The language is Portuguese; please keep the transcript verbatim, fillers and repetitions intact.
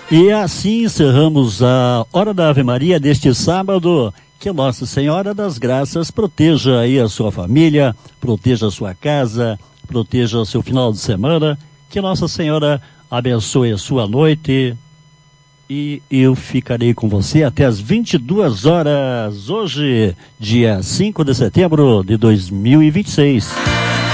E assim encerramos a Hora da Ave Maria deste sábado. Que Nossa Senhora das Graças proteja aí a sua família, proteja a sua casa, proteja o seu final de semana. Que Nossa Senhora abençoe a sua noite. E eu ficarei com você até as vinte e duas horas, hoje, dia cinco de setembro de dois mil e vinte e seis.